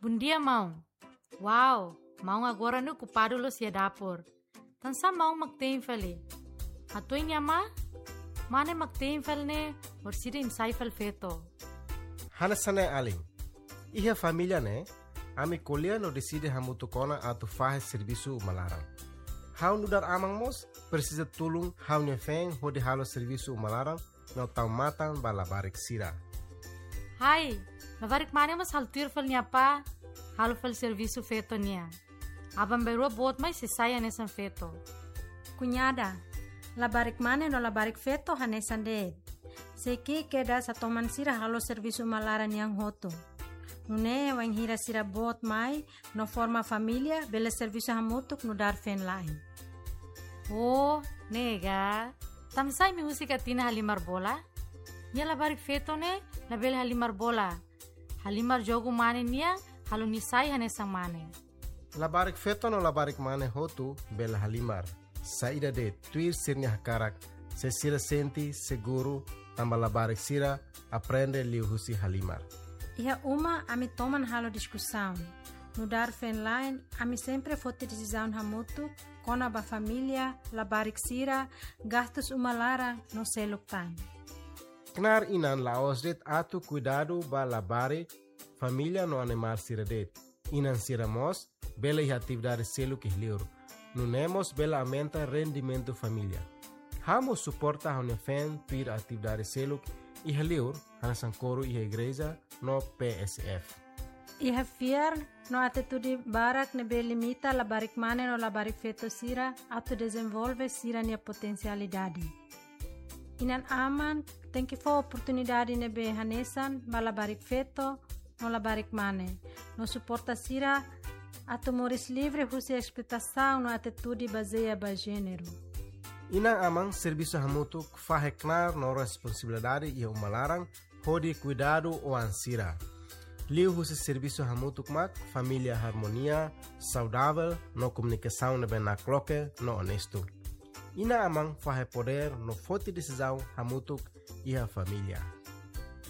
Bom dia, mão. Uau, mão agora no ocupado lo sia dapur. Tansa mão magtein fali. Atoy niya ma? Mane magtein fal ne or sida insay fal feto. Hanasane aling. Iha família né? Ami colher no decide hamutu kona atu fahe serviço malarang. Hau nudar amang mos precisa tulung hau nefeng hodi halo serviço malarang no tau matang balabarik sira. Hai, labarik mane mas haltir fal niya pa. Halo fal serviço feto niya. Abang berua bot mai sisaya nesan feto. Cunhada, labarik mane no labarik feto hanesan de. Seki queda sa toman sira halo serviço malaran yang hoto. Nune wang hira sira bot mai no forma família bela serviço hamutuk no dar fen lain. Oh, nega. Tamsay mi musika tina halimar bola? Nia labarik feto ne label halimar bola. Halimar jogo mane niya halo nisay hanesang mane. Labarik feto no labarik mane hotu bela halimar. Saída de tuir sirnya hakarak. Se sira senti seguro tamba labarik sira aprende liu husi halimar. Iha uma ami toman halo discussão. No dar fen line, ami sempre fote decisão hamutu, kona ba família, labarik sira, gastos umalara no seluk time. Knar inan laos det atu cuidado ba labare família no animar sira det. Inan sira mos, bela iha atividade seluk ihliur. Nunemos bela aumenta rendimento família. Hamos suporta hone fen pir atividade seluk ihliur, hanasan coro iha igreja no PSF. Iha fiar no atitude barak nebe limita labarik mane no labarik feto sira atu desenvolve sira nia potencialidade. Inan aman tem que for oportunidade nebe hanesan ba labarik feto no labarik mane. No suporta sira atu moris livre husi expectação no atitude baseia ba gênero. Inang amang serviço hamutuk faheknar no responsabilidade e umalarang hodi cuidado o ansira. Liu husi serviço hamutuk mak família harmonia, saudável, no comunicação nebe na cloque, no honesto. Ina amang fahe poder no forte decisão hamutuk e a família.